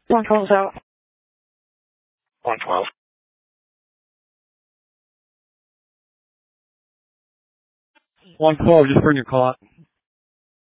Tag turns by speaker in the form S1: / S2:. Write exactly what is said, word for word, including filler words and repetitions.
S1: one twelve's out.
S2: one twelve.
S3: one twelve, just bring your cot.